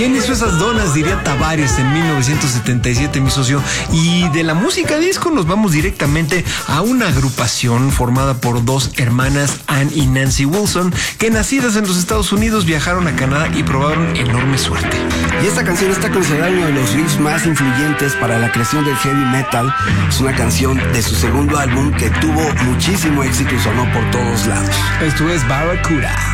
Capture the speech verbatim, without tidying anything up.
¿Quién hizo esas donas? Diría Tavares en mil novecientos setenta y siete, mi socio. Y de la música disco nos vamos directamente a una agrupación formada por dos hermanas, Ann y Nancy Wilson, que nacidas en los Estados Unidos viajaron a Canadá y probaron enorme suerte. Y esta canción está considerada uno de los riffs más influyentes para la creación del heavy metal. Es una canción de su segundo álbum que tuvo muchísimo éxito y sonó por todos lados. Esto es Barracuda.